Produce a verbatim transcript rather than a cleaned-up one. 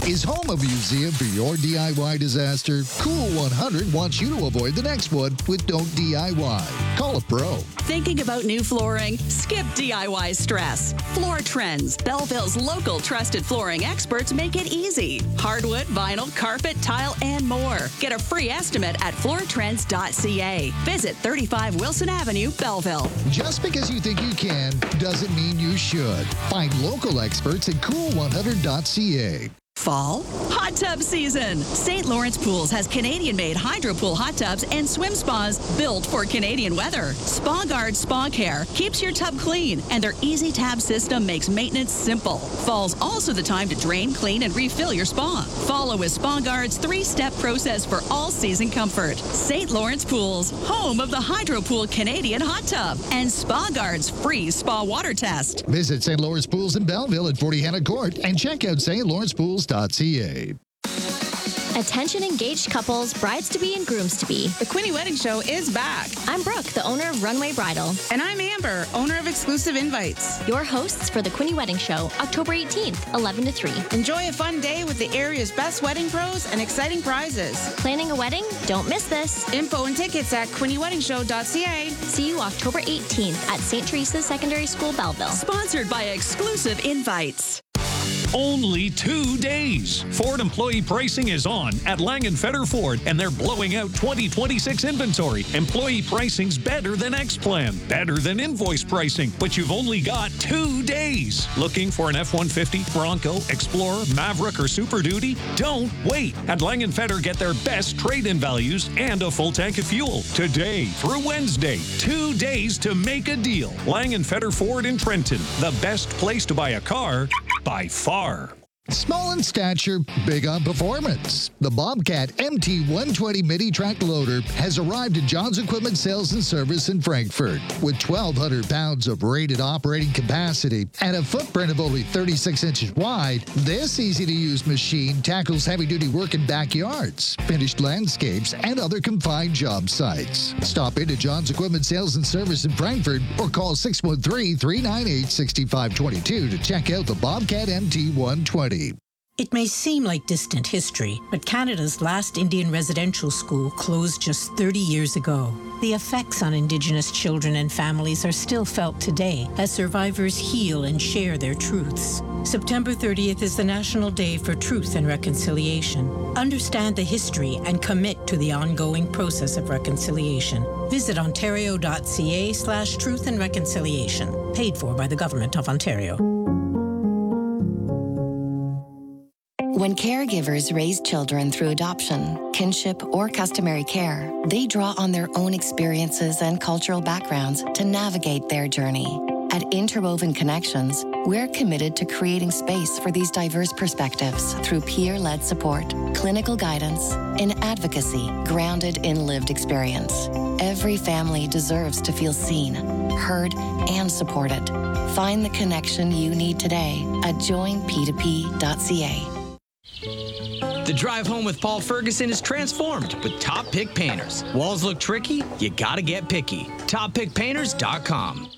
is home of a museum for your D I Y disaster. Cool one hundred wants you to avoid the next one with Don't D I Y. Call a pro. Thinking about new flooring? Skip D I Y stress. Floor Trends, Belleville's local trusted flooring experts, make it easy. Hardwood, vinyl, carpet, tile, and more. Get a free estimate at floor trends dot c a. Visit thirty-five Wilson Avenue, Belleville. Just because you think you can doesn't mean you should. Find local experts at cool one hundred dot c a. Fall? Hot tub season. Saint Lawrence Pools has Canadian-made hydro pool hot tubs and swim spas built for Canadian weather. Spa Guard Spa Care keeps your tub clean, and their easy tab system makes maintenance simple. Fall's also the time to drain, clean, and refill your spa. Follow with Spa Guard's three-step process for all-season comfort. Saint Lawrence Pools, home of the Hydro Pool Canadian hot tub, and Spa Guard's free spa water test. Visit Saint Lawrence Pools in Belleville at forty Hannah Court and check out st lawrence pools dot c a. Attention engaged couples, brides-to-be and grooms-to-be. The Quinny Wedding Show is back. I'm Brooke, the owner of Runway Bridal. And I'm Amber, owner of Exclusive Invites. Your hosts for the Quinny Wedding Show, October eighteenth, eleven to three. Enjoy a fun day with the area's best wedding pros and exciting prizes. Planning a wedding? Don't miss this. Info and tickets at quinny wedding show dot c a. See you October eighteenth at Saint Teresa's Secondary School, Belleville. Sponsored by Exclusive Invites. Only two days. Ford employee pricing is on at Langenfetter Ford, and they're blowing out twenty twenty-six inventory. Employee pricing's better than X-Plan, better than invoice pricing, but you've only got two days. Looking for an F one fifty, Bronco, Explorer, Maverick, or Super Duty? Don't wait. At Langenfetter, get their best trade-in values and a full tank of fuel. Today through Wednesday, two days to make a deal. Langenfetter Ford in Trenton, the best place to buy a car by far. Small in stature, big on performance. The Bobcat M T one twenty Mini Track Loader has arrived at John's Equipment Sales and Service in Frankfort. With twelve hundred pounds of rated operating capacity and a footprint of only thirty-six inches wide, this easy-to-use machine tackles heavy-duty work in backyards, finished landscapes, and other confined job sites. Stop into John's Equipment Sales and Service in Frankfort or call six one three, three nine eight, six five two two to check out the Bobcat M T one twenty. It may seem like distant history, but Canada's last Indian residential school closed just thirty years ago. The effects on Indigenous children and families are still felt today as survivors heal and share their truths. September thirtieth is the National Day for Truth and Reconciliation. Understand the history and commit to the ongoing process of reconciliation. Visit ontario dot c a slash truth and reconciliation. Paid for by the Government of Ontario. When caregivers raise children through adoption, kinship, or customary care, they draw on their own experiences and cultural backgrounds to navigate their journey. At Interwoven Connections, we're committed to creating space for these diverse perspectives through peer-led support, clinical guidance, and advocacy grounded in lived experience. Every family deserves to feel seen, heard, and supported. Find the connection you need today at join p two p dot c a. The drive home with Paul Ferguson is transformed with Top Pick Painters. Walls look tricky? You gotta get picky. top pick painters dot com.